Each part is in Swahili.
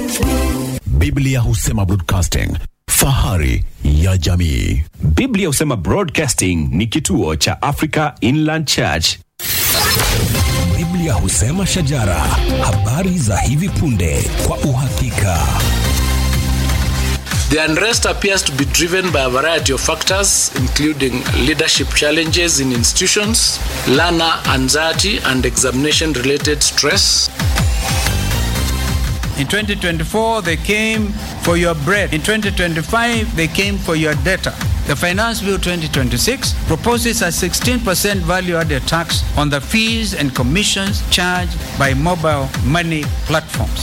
Biblia husema broadcasting, fahari ya jamii. Biblia husema Broadcasting ni kituo cha Africa Inland Church. Biblia husema shajara, habari za hivi punde kwa uhakika. The unrest appears to be driven by a variety of factors, including leadership challenges in institutions, learner anxiety and examination-related stress. In 2024, they came for your bread. In 2025, they came for your data. The Finance Bill 2026 proposes a 16% value-added tax on the fees and commissions charged by mobile money platforms.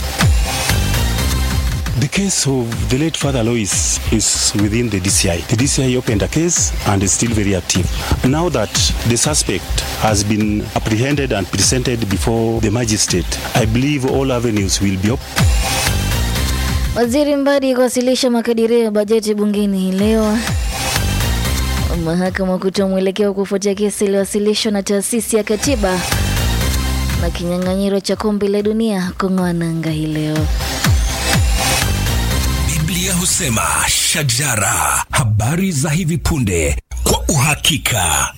The case of the late Father Lois is within the DCI. The DCI opened a case and is still very active. Now that the suspect has been apprehended and presented before the magistrate, I believe all avenues will be open. Waziri Mbadi kuwasilisha makadirio ya bajeti bungeni leo. Mahakama kutoa mwelekeo kufuatia kesi iliyowasilishwa na taasisi ya katiba, na kinyang'anyiro cha kombe la dunia kung'oa nanga hii leo. Biblia husema shajara, habari za hivi punde kwa uhakika.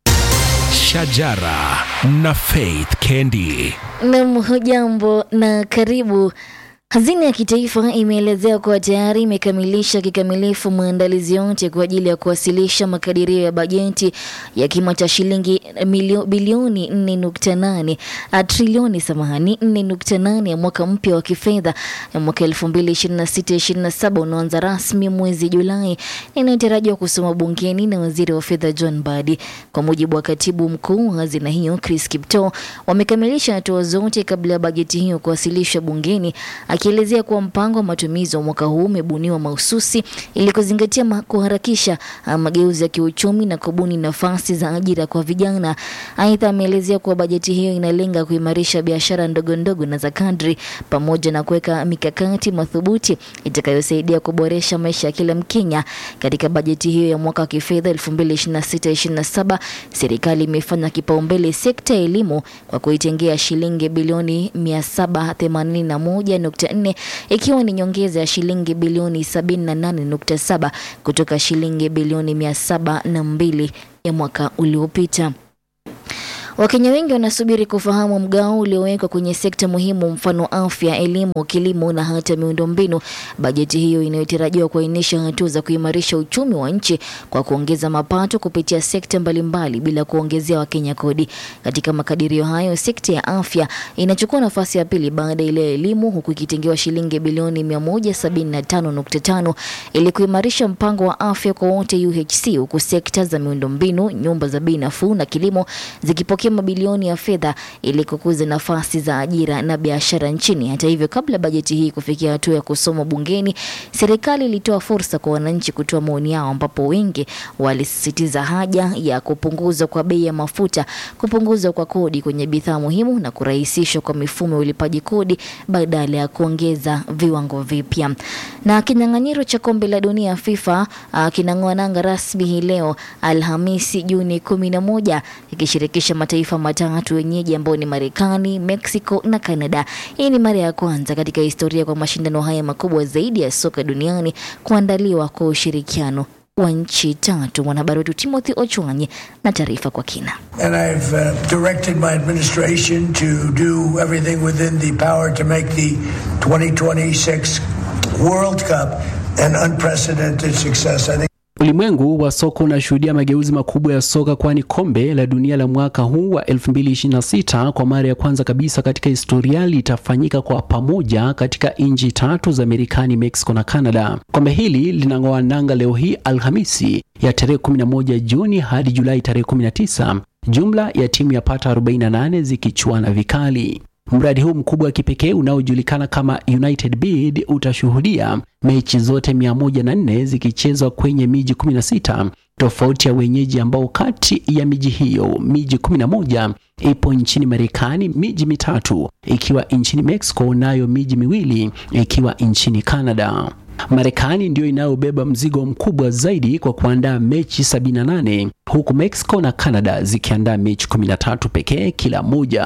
Shajara na Faith Kendi. Hujambo na karibu. Hazina ya kitaifa imeelezea kuwa tayari imekamilisha kikamilifu maandalizi yote kwa ajili ya kuwasilisha makadirio ya bajeti ya kima cha shilingi bilioni 4.8 trilioni 4.8 ya mwaka mpya wa kifedha ya mwaka 2026-27 unaoanza rasmi mwezi Julai, inayotarajiwa kusoma bungeni na waziri wa fedha John Mbadi. Kwa mujibu wa katibu mkuu wa hazina hiyo Chris Kiptoo, wamekamilisha hatua zote kabla ya bajeti hiyo kuwasilishwa bungeni, akielezea kuwa mpango wa matumizi wa mwaka huu umebuniwa mahususi ili kuzingatia kuharakisha mageuzi ya kiuchumi na kubuni nafasi za ajira kwa vijana. Aidha, ameelezea kuwa bajeti hiyo inalenga kuimarisha biashara ndogo ndogo na za kadri pamoja na kuweka mikakati madhubuti itakayosaidia kuboresha maisha ya kila Mkenya. Katika bajeti hiyo ya mwaka wa kifedha 2026-27, serikali imefanya kipaumbele sekta ya elimu kwa kuitengea shilingi bilioni 781.4, ikiwa ni nyongeza ya shilingi bilioni 78.7 kutoka shilingi bilioni 702 ya mwaka uliopita. Wakenya wengi wanasubiri kufahamu mgao uliowekwa kwenye sekta muhimu, mfano afya, elimu, kilimo na hata miundombinu. Bajeti hiyo inayotarajiwa kuainisha hatua za kuimarisha uchumi wa nchi kwa kuongeza mapato kupitia sekta mbalimbali bila kuongezea Wakenya kodi. Katika makadirio hayo, sekta ya afya inachukua nafasi ya pili baada ya ile elimu, huku ikitengewa shilingi bilioni 175.5 ili kuimarisha mpango wa afya kwa wote UHC, huku sekta za miundombinu, nyumba za bei nafuu na kilimo zikipokea mabilioni ya fedha ili kukuza nafasi za ajira na biashara nchini. Hata hivyo, kabla bajeti hii kufikia hatua ya kusoma bungeni, serikali ilitoa fursa kwa wananchi kutoa maoni yao, ambapo wengi walisisitiza haja ya kupunguzwa kwa bei ya mafuta, kupunguzwa kwa kodi kwenye bidhaa muhimu na kurahisishwa kwa mifumo ya ulipaji kodi badala ya kuongeza viwango vipya. Na kinyang'anyiro cha kombe la dunia FIFA kinang'oa nanga rasmi hii leo Alhamisi Juni 11, ikishirikisha mataifa matatu wenyeji ambao ni Marekani, Mexico na Canada. Hii ni mara ya kwanza katika historia kwa mashindano haya makubwa zaidi ya soka duniani kuandaliwa kwa ushirikiano wa nchi tatu. Mwanahabari wetu Timothy Ochwanyi na taarifa kwa kina. And I've directed my administration to do everything within the power to make the 2026 World Cup an unprecedented success. I think ulimwengu wa soka unashuhudia mageuzi makubwa ya soka, kwani kombe la dunia la mwaka huu wa 2026 kwa mara ya kwanza kabisa katika historia litafanyika kwa pamoja katika nchi tatu za Marekani, Mexico na Canada. Kombe hili linang'oa nanga leo hii Alhamisi ya tarehe 11 Juni hadi Julai tarehe 19, jumla ya timu ya pata 48 zikichuana vikali. Mradi huu mkubwa wa kipekee unaojulikana kama United Bid utashuhudia mechi zote 104 zikichezwa kwenye miji 16 tofauti ya wenyeji, ambao kati ya miji hiyo miji 11 ipo nchini Marekani, miji mitatu ikiwa nchini Mexico, nayo miji miwili ikiwa nchini Canada. Marekani ndio inayobeba mzigo mkubwa zaidi kwa kuandaa mechi 78, huku Mexico na Canada zikiandaa mechi 13 pekee kila moja.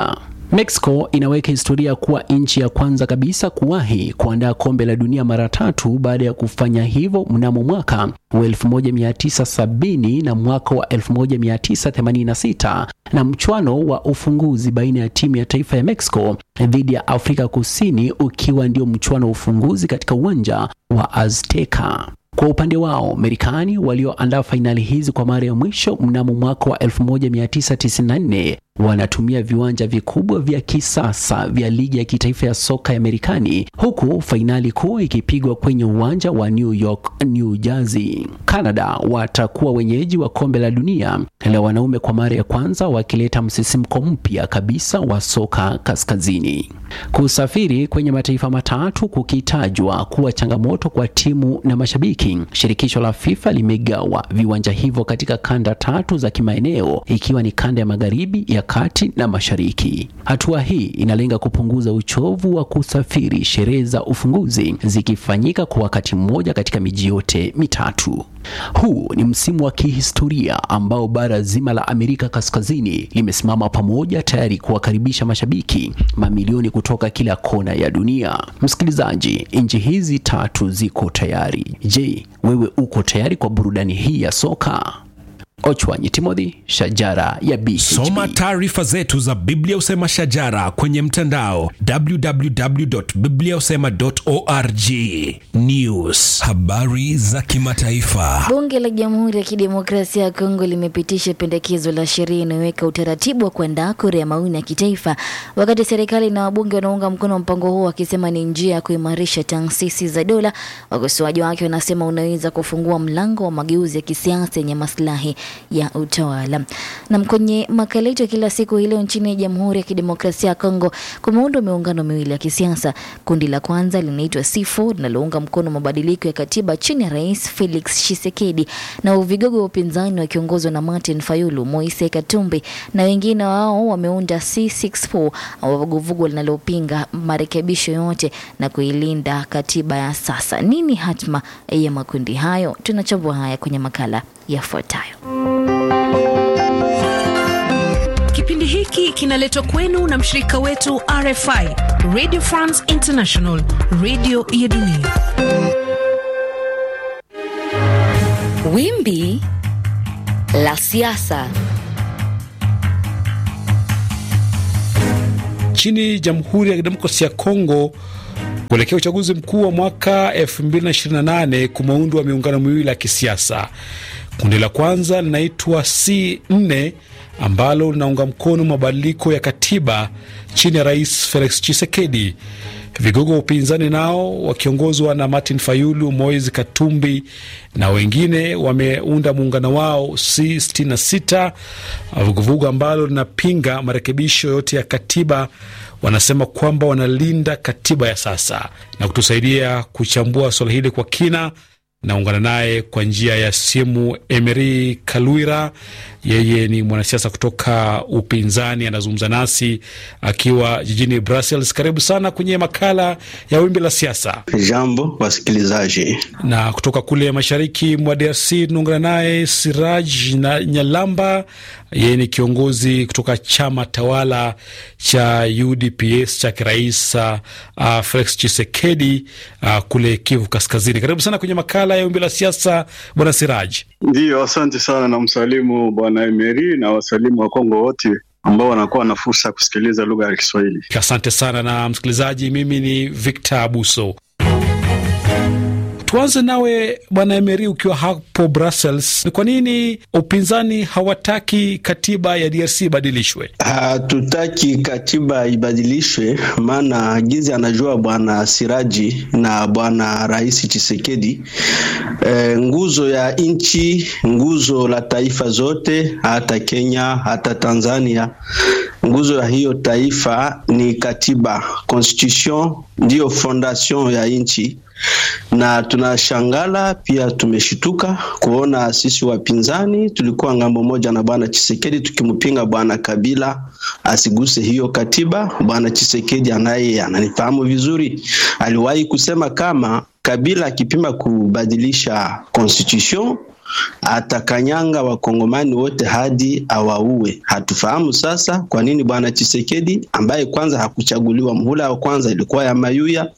Mexico inaweka historia kuwa nchi ya kwanza kabisa kuwahi kuandaa kombe la dunia mara 3 baada ya kufanya hivyo mnamo mwaka wa 1970 na mwaka wa 1986, na mchuano wa ufunguzi baina ya timu ya taifa ya Mexico dhidi ya Afrika Kusini ukiwa ndio mchuano wa ufunguzi katika uwanja wa Azteca. Kwa upande wao, Marekani walioandaa fainali hizi kwa mara ya mwisho mnamo mwaka wa 1994 wanatumia viwanja vikubwa vya kisasa vya ligi ya kitaifa ya soka ya Marekani, huku fainali kuu ikipigwa kwenye uwanja wa New York, New Jersey. Canada watakuwa wenyeji wa kombe la dunia la wanaume kwa mara ya kwanza, wakileta msisimko mpya kabisa wa soka kaskazini. Kusafiri kwenye mataifa matatu kukitajwa kuwa changamoto kwa timu na mashabiki, shirikisho la FIFA limegawa viwanja hivyo katika kanda 3 za kimaeneo, ikiwa ni kanda ya magharibi, ya kati na mashariki. Hatua hii inalenga kupunguza uchovu wa kusafiri, sherehe za ufunguzi zikifanyika kwa wakati mmoja katika miji yote mitatu. Huu ni msimu wa kihistoria ambao bara zima la Amerika Kaskazini limesimama pamoja tayari kuwakaribisha mashabiki mamilioni kutoka kila kona ya dunia. Msikilizaji, nchi hizi 3 ziko tayari. Je, wewe uko tayari kwa burudani hii ya soka? Ochwanyi Timothy, Shajara ya BHP. Soma taarifa zetu za Biblia Usema Shajara kwenye mtandao www.bibliausema.org. News, habari za kimataifa. Bunge la Jamhuri ya Kidemokrasia ya Kongo limepitisha pendekezo la sheria inayoweka utaratibu wa kuandaa kura ya maoni ya kitaifa, wakati serikali na wabunge wanaunga mkono mpango huo wakisema ni njia ya kuimarisha taasisi za dola. Wakosoaji wake wanasema unaweza kufungua mlango wa mageuzi ya kisiasa yenye maslahi ya utawala. Na kwenye makala yetu kila siku hii leo, nchini Jamhuri ya Kidemokrasia ya Kongo kumeundwa miungano miwili ya kisiasa. Kundi la kwanza linaitwa SIFO linalounga mkono mabadiliko ya katiba chini ya Rais Felix Tshisekedi, na vigogo wa upinzani wakiongozwa na Martin Fayulu, Moise Katumbi na wengine wao wameunda C64, vuguvugu linalopinga marekebisho yote na kuilinda katiba ya sasa. Nini hatma ya makundi hayo? Tunachambua haya kwenye makala yafuatayo. Kipindi hiki kinaletwa kwenu na mshirika wetu RFI, Radio France International, radio ya dunia. Wimbi la siasa. Nchini Jamhuri ya Kidemokrasia ya Kongo, kuelekea uchaguzi mkuu wa mwaka 2028 kumeundwa miungano miwili ya kisiasa. Kundi la kwanza linaitwa C4 ambalo linaunga mkono mabadiliko ya katiba chini ya Rais Felix Tshisekedi. Vigogo wa upinzani nao wakiongozwa na Martin Fayulu, Moise Katumbi na wengine wameunda muungano wao C66, vuguvugu ambalo linapinga marekebisho yote ya katiba. Wanasema kwamba wanalinda katiba ya sasa. Na kutusaidia kuchambua swala hili kwa kina, naungana naye kwa njia ya simu Emery Kalwira. Yeye ni mwanasiasa kutoka upinzani, anazungumza nasi akiwa jijini Brussels. Karibu sana kwenye makala ya Wimbi la Siasa. Jambo wasikilizaji. Na kutoka kule mashariki mwa DRC tunaungana naye Siraj Nyalamba. Yeye ni kiongozi kutoka chama tawala cha UDPS cha Rais Felix Tshisekedi kule Kivu Kaskazini. Karibu sana kwenye makala ya Wimbi la Siasa, Bwana Siraj. Ndiyo, asante sana, na msalimu Bwana Emery na wasalimu wa Kongo wote ambao wanakuwa na fursa kusikiliza lugha ya Kiswahili. Asante sana. Na msikilizaji, mimi ni Victor Abuso. Tuanze nawe Bwana Emery, ukiwa hapo Brussels. Ni kwa nini upinzani hawataki katiba ya DRC ibadilishwe? Hatutaki katiba ibadilishwe, maana gizi anajua Bwana Siraji na Bwana Rais Tshisekedi, nguzo ya nchi, nguzo la taifa zote, hata Kenya, hata Tanzania, nguzo ya hiyo taifa ni katiba. Constitution ndio fondation ya nchi. Na tunashangala pia tumeshituka kuona sisi wapinzani tulikuwa ngambo moja na Bwana Tshisekedi tukimpinga Bwana Kabila asiguse hiyo katiba. Bwana Tshisekedi anaye ananifahamu vizuri, aliwahi kusema kama Kabila akipima kubadilisha constitution atakanyanga wakongomani wote hadi awaue. Hatufahamu sasa kwa nini bwana Tshisekedi ambaye kwanza hakuchaguliwa, muhula wa kwanza ilikuwa ya Mayuya,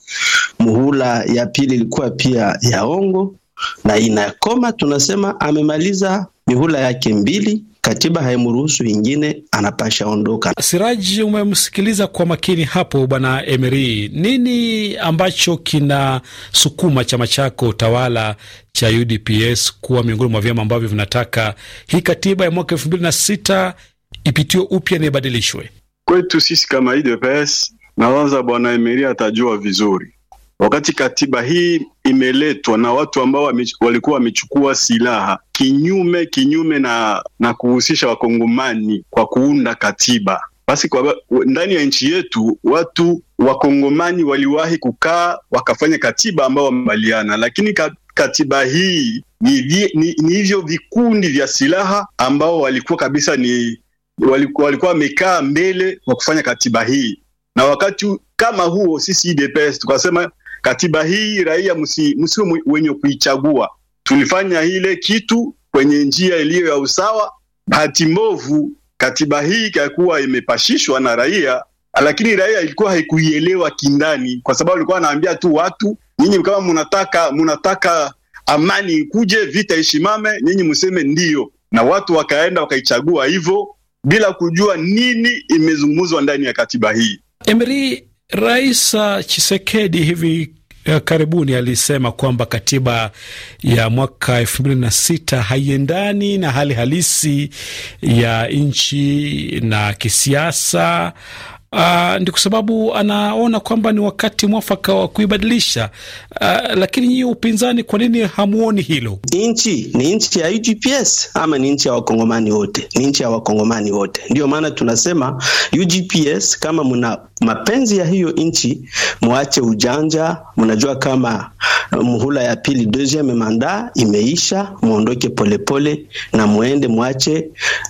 muhula ya pili ilikuwa pia ya Ongo, na inakoma tunasema amemaliza mihula yake mbili, katiba haimruhusu ingine, anapasha ondoka. Siraji, umemsikiliza kwa makini hapo bwana Emery. Nini ambacho kina sukuma chama chako tawala cha UDPS kuwa miongoni mwa vyama ambavyo vinataka hii katiba ya mwaka 2006 ipitiwe upya na ibadilishwe? Kwetu sisi kama UDPS, nawaza bwana Emery atajua vizuri. Wakati katiba hii imeletwa na watu ambao walikuwa wamechukua silaha kinyume na kuhusisha wakongomani kwa kuunda katiba. Basi kwa ndani ya nchi yetu watu wakongomani waliwahi kukaa wakafanya katiba ambao wamebaliana, lakini katiba hii ni hivyo vikundi vya silaha ambao walikuwa kabisa walikuwa wamekaa mbele kwa kufanya katiba hii. Na wakati kama huo sisi UDPS tukasema katiba hii raia msio wenye kuichagua. Tulifanya ile kitu kwenye njia iliyo ya usawa. Bahati mbovu katiba hii ikakuwa imepashishwa na raia, lakini raia ilikuwa haikuielewa kindani, kwa sababu ilikuwa anaambia tu watu, nyinyi kama mnataka amani kuje, vita ishimame, nyinyi mseme ndio. Na watu wakaenda wakaichagua hivyo bila kujua nini imezungumzwa ndani ya katiba hii. Emery, Rais Tshisekedi hivi karibuni alisema kwamba katiba ya mwaka 2006 haiendani na hali halisi ya nchi na kisiasa. Ndio kwa sababu anaona kwamba ni wakati mwafaka wa kuibadilisha. Lakini nyinyi upinzani, kwa nini hamuoni hilo? Ni nchi ya UDPS ama ni nchi ya wakongomani wote? Ni nchi ya wakongomani wote. Ndio maana tunasema UDPS, kama mna mapenzi ya hiyo nchi, muache ujanja. Mnajua kama muhula ya pili deuxième mandat imeisha, muondoke polepole na muende, muache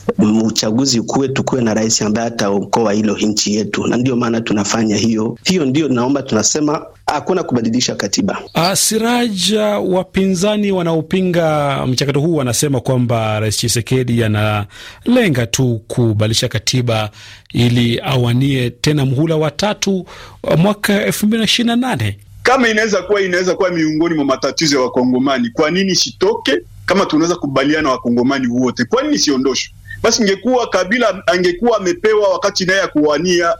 uchaguzi tukue na rais ambaye ataokoa hilo nchi yetu. Na ndio maana tunafanya hiyo ndio naomba tunasema hakuna kubadilisha katiba. Siraja, wapinzani wanaopinga mchakato huu wanasema kwamba Rais Tshisekedi analenga tu kubadilisha katiba ili awanie tena muhula wa 3 mwaka 2028. Kama inaweza kuwa miongoni mwa matatizo ya wakongomani, kwa nini sitoke? Kama tunaweza kubaliana wakongomani wote, kwa nini siondoshwe? Basi ingekuwa Kabila angekuwa amepewa wakati naye kuwania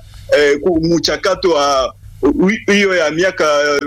mchakato wa hiyo ya miaka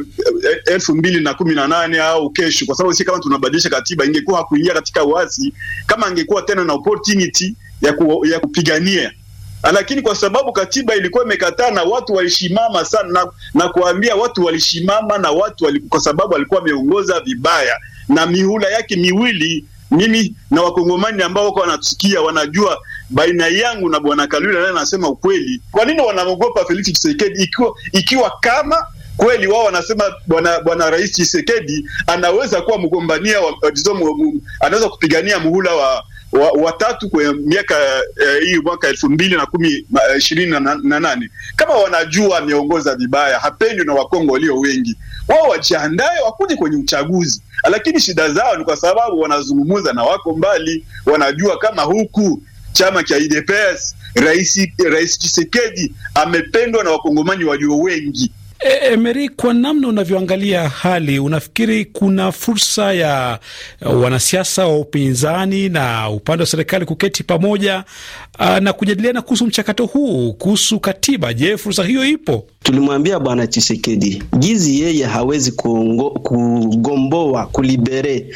2018 au kesho, kwa sababu si kama tunabadilisha katiba, ingekuwa hakuingia katika uasi kama angekuwa tena na opportunity ya kupigania. Lakini kwa sababu katiba ilikuwa imekataa na watu walishimama sana na kuambia watu walishimama na kwa sababu walikuwa wameongoza vibaya na mihula yake miwili. Mimi na wakongomani ambao wako wanatusikia wanajua baina yangu na bwana Kalula naye anasema ukweli. Kwa nini wanaogopa Felix Tshisekedi ikiwa kama kweli wao wanasema bwana Rais Tshisekedi anaweza kuwa mgombania anaweza kupigania muhula wa 3 kwa miaka hii mwaka 2028. Kama wanajua ameongoza vibaya, hapendwi na Wakongo walio wengi, wao wajiandae wakuje kwenye uchaguzi. Lakini shida zao ni kwa sababu wanazungumza na wako mbali, wanajua kama huku chama cha UDPS Rais Tshisekedi amependwa na wakongomani walio wengi. Emery, kwa namna unavyoangalia hali, unafikiri kuna fursa ya wanasiasa wa upinzani na upande wa serikali kuketi pamoja na kujadiliana kuhusu mchakato huu, kuhusu katiba? Je, fursa hiyo ipo? Tulimwambia bwana Tshisekedi gizi yeye hawezi kugomboa kulibere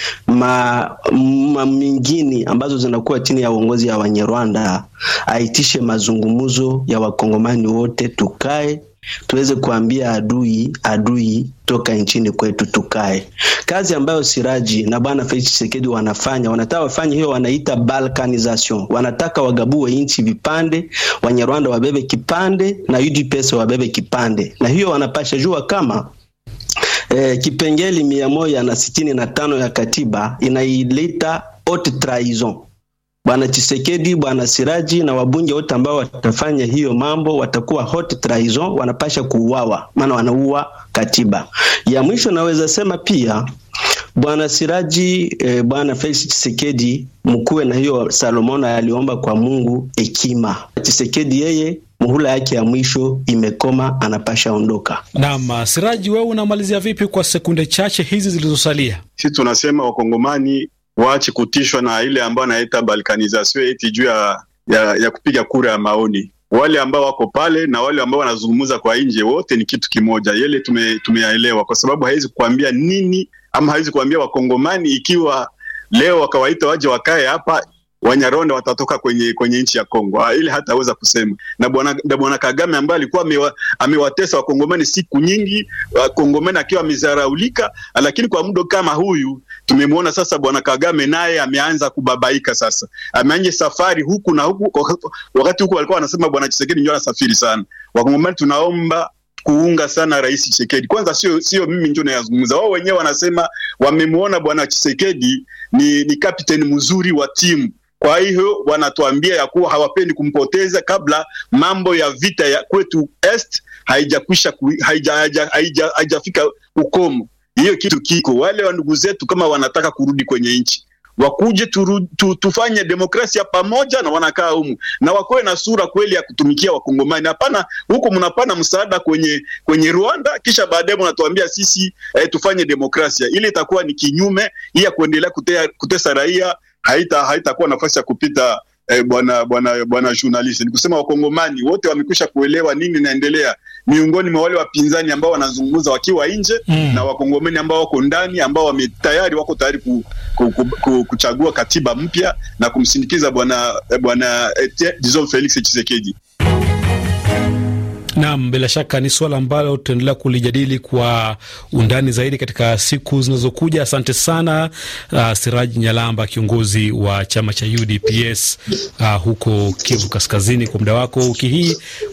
mingini ambazo zinakuwa chini ya uongozi ya Wanyarwanda, aitishe mazungumuzo ya wakongomani wote, tukae tuweze kuambia adui toka nchini kwetu, tukae. Kazi ambayo Siraji na bwana Felix Tshisekedi wanataka wafanye hiyo, wanaita balkanization. Wanataka wagabue nchi vipande, Wanyarwanda wabebe kipande na UDPS wabebe kipande. Na hiyo wanapasha jua kama kipengele 165 ya katiba inaileta haute trahison. Bwana Tshisekedi, bwana Siraji na wabunge wote ambao watafanya hiyo mambo watakuwa haute trahison, wanapasha kuuawa, maana wanaua katiba. Ya mwisho naweza sema pia Bwana Siraji, Bwana Felix Tshisekedi mkuu na hiyo Salomon aliomba kwa Mungu hekima. Tshisekedi yeye muhula yake ya mwisho imekoma, anapasha ondoka. Naam, Siraji, wewe unamalizia vipi kwa sekunde chache hizi zilizosalia? Sisi tunasema wakongomani waache kutishwa na ile ambayo anaita balkanization, eti juu ya kupiga kura ya maoni. Wale ambao wako pale na wale ambao wanazungumza kwa nje wote ni kitu kimoja. Yele tumeyaelewa, kwa sababu haizi kuambia nini ama haizi kuambia wakongomani ikiwa leo wakawaita waje wakae hapa Wanyarwanda watatoka kwenye nchi ya Kongo. Ile hataweza kusema. Na bwana Kagame ambaye alikuwa amewatesa wakongomani siku nyingi, wakongomani akiwa amezaraulika, lakini kwa muda kama huyu tumemwona sasa bwana Kagame naye ameanza kubabaika sasa. Ameanza safari huku na huku, wakati huku walikuwa wanasema bwana Tshisekedi ndio anasafiri sana. Wakongomani tunaomba kuunga sana Rais Tshisekedi. Kwanza sio mimi ndio nayazungumza. Wao wenyewe wanasema wamemuona bwana Tshisekedi ni kapteni mzuri wa timu. Kwa hiyo wanatuambia ya kuwa hawapendi kumpoteza kabla mambo ya vita ya kwetu Est haijafika ukomo. Hiyo kitu kiko. Wale wa ndugu zetu kama wanataka kurudi kwenye nchi, wakuje tufanye demokrasia pamoja na wanakaa humu na wakoe na sura kweli ya kutumikia wakongomani. Hapana huko mnapana msaada kwenye Rwanda kisha baadaye mnatuambia sisi tufanye demokrasia. Ile itakuwa ni kinyume ya kuendelea kutesa raia. Haitakuwa nafasi ya kupita bwana journalist. Ni kusema wakongomani wote wamekwisha kuelewa nini inaendelea miongoni mwa wale wapinzani ambao wanazungumza wakiwa nje na wakongomani ambao wako ndani ambao wako tayari kuchagua katiba mpya na kumsindikiza bwana Felix Tshisekedi. Naam, bila shaka ni swala ambalo tutaendelea kulijadili kwa undani zaidi katika siku zinazokuja. Asante sana Siraji Nyalamba, kiongozi wa chama cha UDPS huko Kivu Kaskazini, kwa muda wako wiki hii.